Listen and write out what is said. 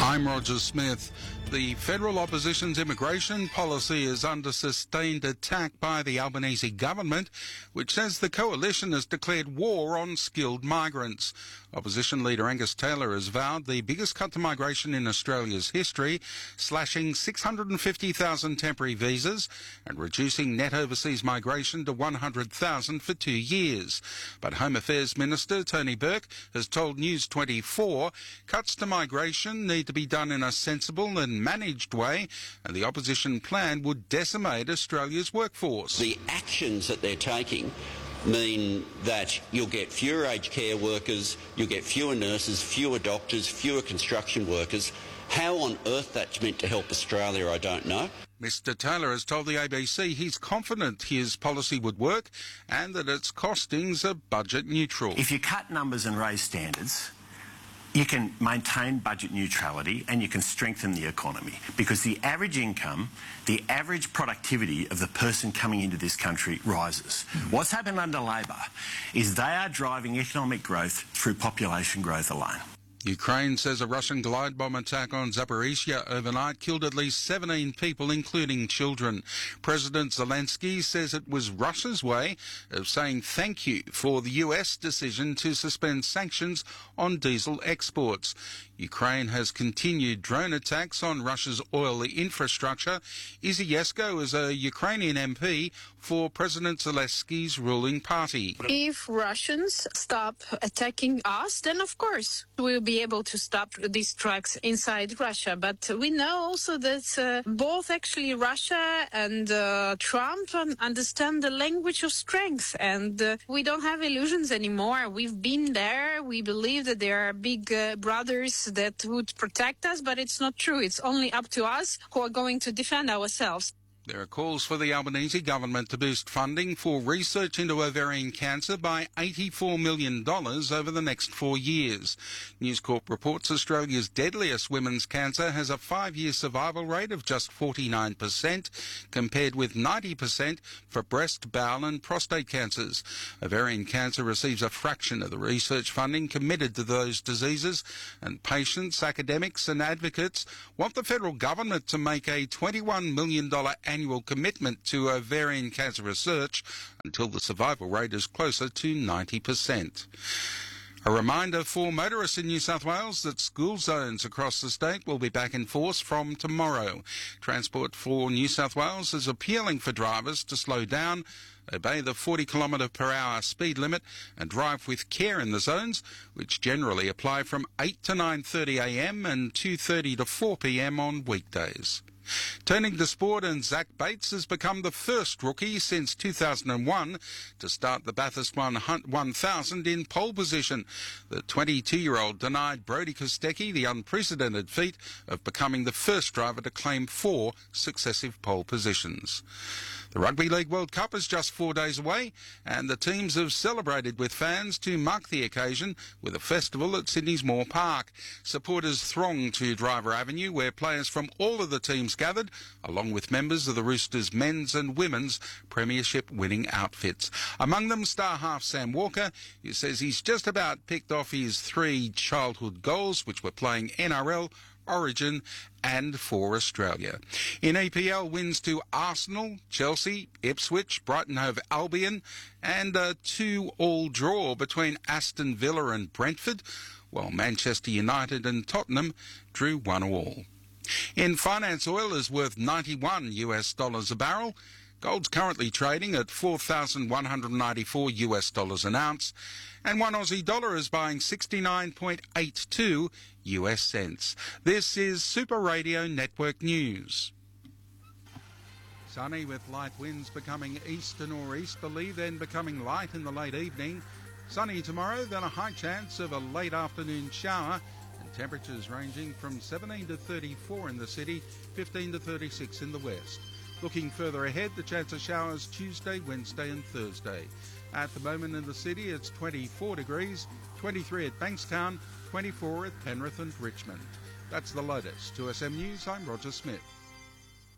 I'm Roger Smith. The federal opposition's immigration policy is under sustained attack by the Albanese government, which says the coalition has declared war on skilled migrants. Opposition leader Angus Taylor has vowed the biggest cut to migration in Australia's history, slashing 650,000 temporary visas and reducing net overseas migration to 100,000 for 2 years. But Home Affairs Minister Tony Burke has told News 24 cuts to migration need to be done in a sensible and managed way, and the opposition plan would decimate Australia's workforce. The actions that they're taking mean that you'll get fewer aged care workers, you'll get fewer nurses, fewer doctors, fewer construction workers. How on earth that's meant to help Australia, I don't know. Mr Taylor has told the ABC he's confident his policy would work and that its costings are budget neutral. If you cut numbers and raise standards, you can maintain budget neutrality and you can strengthen the economy, because the average income, the average productivity of the person coming into this country rises. What's happened under Labor is they are driving economic growth through population growth alone. Ukraine says a Russian glide bomb attack on Zaporizhia overnight killed at least 17 people, including children. President Zelensky says it was Russia's way of saying thank you for the US decision to suspend sanctions on diesel exports. Ukraine has continued drone attacks on Russia's oil infrastructure. Izzy Yesko is a Ukrainian MP for President Zelensky's ruling party. If Russians stop attacking us, then of course we'll be able to stop these trucks inside Russia. But we know also that both actually Russia and Trump understand the language of strength, and we don't have illusions anymore. We've been there. We believe that there are big brothers that would protect us, but it's not true. It's only up to us who are going to defend ourselves. There are calls for the Albanese government to boost funding for research into ovarian cancer by $84 million over the next 4 years. News Corp reports Australia's deadliest women's cancer has a 5-year survival rate of just 49%, compared with 90% for breast, bowel and prostate cancers. Ovarian cancer receives a fraction of the research funding committed to those diseases, and patients, academics and advocates want the federal government to make a $21 million annual commitment to ovarian cancer research until the survival rate is closer to 90%. A reminder for motorists in New South Wales that school zones across the state will be back in force from tomorrow. Transport for New South Wales is appealing for drivers to slow down, obey the 40km/h speed limit and drive with care in the zones, which generally apply from 8 to 9:30am and 2:30 to 4pm on weekdays. Turning to sport, and Zach Bates has become the first rookie since 2001 to start the Bathurst 1000 in pole position. The 22-year-old denied Brodie Kostecki the unprecedented feat of becoming the first driver to claim 4 successive pole positions. The Rugby League World Cup is just 4 days away, and the teams have celebrated with fans to mark the occasion with a festival at Sydney's Moore Park. Supporters thronged to Driver Avenue, where players from all of the teams gathered, along with members of the Roosters' men's and women's premiership-winning outfits. Among them, star half Sam Walker, who says he's just about picked off his 3 childhood goals, which were playing NRL, Origin and for Australia. In EPL, wins to Arsenal, Chelsea, Ipswich, Brighton Hove Albion and a 2-2 draw between Aston Villa and Brentford, while Manchester United and Tottenham drew 1-1. In finance, oil is worth $91 a barrel. Gold's currently trading at $4,194 an ounce, and 1 Aussie dollar is buying 69.82 US cents. This is Super Radio Network News. Sunny with light winds becoming east to nor'easterly, then becoming light in the late evening. Sunny tomorrow, then a high chance of a late afternoon shower, and temperatures ranging from 17 to 34 in the city, 15 to 36 in the west. Looking further ahead, the chance of showers Tuesday, Wednesday and Thursday. At the moment in the city, it's 24 degrees, 23 at Bankstown, 24 at Penrith and Richmond. That's the latest. To SM News, I'm Roger Smith.